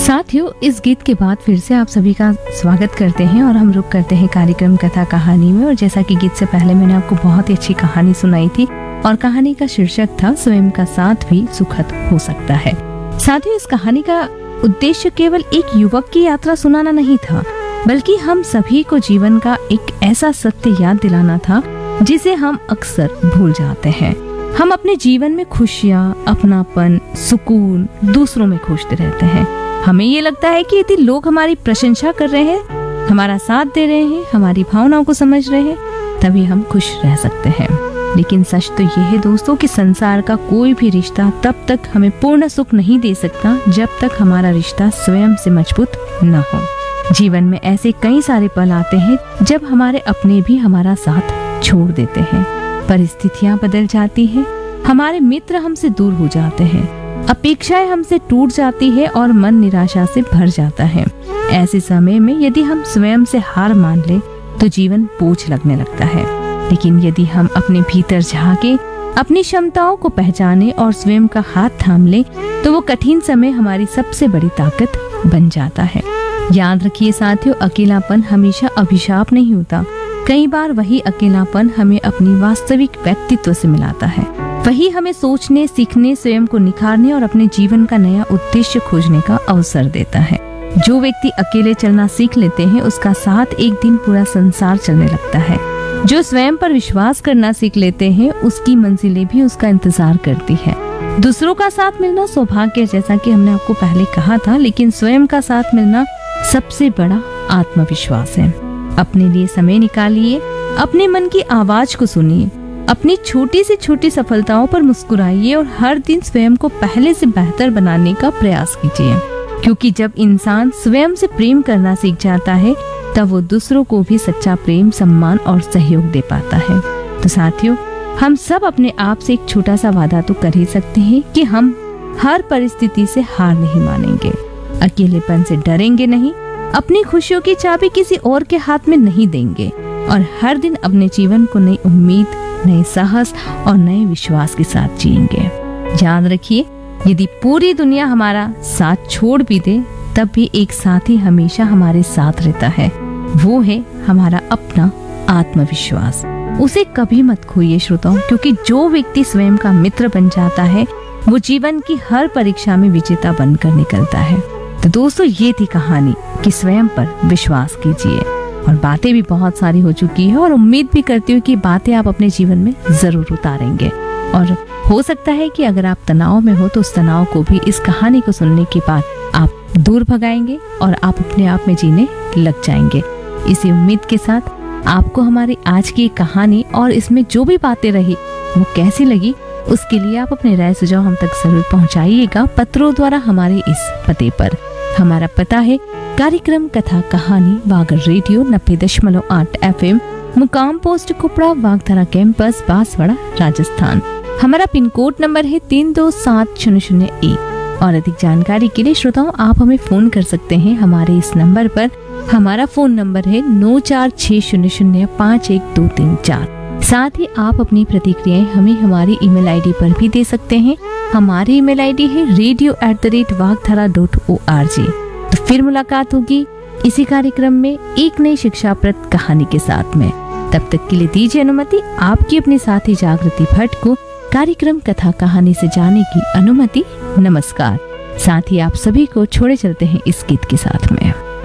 साथियों, इस गीत के बाद फिर से आप सभी का स्वागत करते हैं और हम रुक करते हैं कार्यक्रम कथा कहानी में। और जैसा कि गीत से पहले मैंने आपको बहुत ही अच्छी कहानी सुनाई थी और कहानी का शीर्षक था स्वयं का साथ भी सुखद हो सकता है। साथियों, इस कहानी का उद्देश्य केवल एक युवक की यात्रा सुनाना नहीं था, बल्कि हम सभी को जीवन का एक ऐसा सत्य याद दिलाना था जिसे हम अक्सर भूल जाते हैं। हम अपने जीवन में खुशियाँ, अपनापन, सुकून दूसरों में खोजते रहते हैं। हमें ये लगता है कि यदि लोग हमारी प्रशंसा कर रहे हैं, हमारा साथ दे रहे हैं, हमारी भावनाओं को समझ रहे हैं, तभी हम खुश रह सकते हैं। लेकिन सच तो ये है दोस्तों कि संसार का कोई भी रिश्ता तब तक हमें पूर्ण सुख नहीं दे सकता जब तक हमारा रिश्ता स्वयं से मजबूत न हो। जीवन में ऐसे कई सारे पल आते हैं जब हमारे अपने भी हमारा साथ छोड़ देते हैं, परिस्थितियां बदल जाती हैं, हमारे मित्र हमसे दूर हो जाते हैं, अपेक्षाएं हमसे टूट जाती है और मन निराशा से भर जाता है। ऐसे समय में यदि हम स्वयं से हार मान ले तो जीवन बोझ लगने लगता है। लेकिन यदि हम अपने भीतर झांके, अपनी क्षमताओं को पहचाने और स्वयं का हाथ थाम ले तो वो कठिन समय हमारी सबसे बड़ी ताकत बन जाता है। याद रखिए साथियों, अकेलापन हमेशा अभिशाप नहीं होता। कई बार वही अकेलापन हमें अपनी वास्तविक व्यक्तित्व से मिलाता है। वही हमें सोचने, सीखने, स्वयं को निखारने और अपने जीवन का नया उद्देश्य खोजने का अवसर देता है। जो व्यक्ति अकेले चलना सीख लेते हैं, उसका साथ एक दिन पूरा संसार चलने लगता है। जो स्वयं पर विश्वास करना सीख लेते हैं, उसकी मंजिलें भी उसका इंतजार करती है। दूसरों का साथ मिलना सौभाग्य, जैसा कि हमने आपको पहले कहा था, लेकिन स्वयं का साथ मिलना सबसे बड़ा आत्मविश्वास है। अपने लिए समय निकालिए, अपने मन की आवाज को सुनिए, अपनी छोटी से छोटी सफलताओं पर मुस्कुराइए और हर दिन स्वयं को पहले से बेहतर बनाने का प्रयास कीजिए। क्योंकि जब इंसान स्वयं से प्रेम करना सीख जाता है, तब वो दूसरों को भी सच्चा प्रेम, सम्मान और सहयोग दे पाता है। तो साथियों, हम सब अपने आप से एक छोटा सा वादा तो कर ही सकते हैं कि हम हर परिस्थिति से हार नहीं मानेंगे, अकेलेपन से डरेंगे नहीं, अपनी खुशियों की चाबी किसी और के हाथ में नहीं देंगे और हर दिन अपने जीवन को नई उम्मीद, नए साहस और नए विश्वास के साथ जिएंगे। याद रखिए, यदि पूरी दुनिया हमारा साथ छोड़ भी दे, तब भी एक साथी हमेशा हमारे साथ रहता है। वो है हमारा अपना आत्मविश्वास। उसे कभी मत खोइए श्रोताओं, क्योंकि जो व्यक्ति स्वयं का मित्र बन जाता है, वो जीवन की हर परीक्षा में विजेता बनकर निकलता है। तो दोस्तों, ये थी कहानी कि स्वयं पर विश्वास कीजिए। और बातें भी बहुत सारी हो चुकी है और उम्मीद भी करती हूँ कि बातें आप अपने जीवन में जरूर उतारेंगे। और हो सकता है कि अगर आप तनाव में हो तो उस तनाव को भी इस कहानी को सुनने के बाद आप दूर भगाएंगे और आप अपने आप में जीने लग जाएंगे। इसी उम्मीद के साथ आपको हमारी आज की कहानी और इसमें जो भी बातें रही वो कैसी लगी, उसके लिए आप अपने राय सुझाव हम तक जरूर पहुँचाइएगा पत्रों द्वारा हमारे इस पते पर। हमारा पता है कार्यक्रम कथा कहानी वागर रेडियो 90.8 FM, मुकाम पोस्ट कुपड़ा, वागधरा कैंपस, बांसवाड़ा, राजस्थान। हमारा पिन कोड नंबर है 327001। और अधिक जानकारी के लिए श्रोताओं आप हमें फोन कर सकते हैं हमारे इस नंबर पर। हमारा फोन नंबर है 9460051234। साथ ही आप अपनी प्रतिक्रियाएं हमें हमारी ईमेल आईडी पर भी दे सकते हैं। हमारी ईमेल आईडी है radio@vagdhara.org। तो फिर मुलाकात होगी इसी कार्यक्रम में एक नई शिक्षाप्रद कहानी के साथ में। तब तक के लिए दीजिए अनुमति आपकी अपने साथी जागृति भट्ट को कार्यक्रम कथा कहानी से जाने की अनुमति। नमस्कार। साथ ही आप सभी को छोड़े चलते हैं इस गीत के साथ में।